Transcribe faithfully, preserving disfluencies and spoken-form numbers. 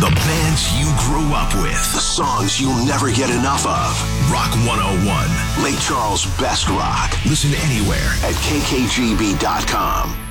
The bands you grew up with. The songs you'll never get enough of. Rock one oh one. Lake Charles' best rock. Listen anywhere at K K G B dot com.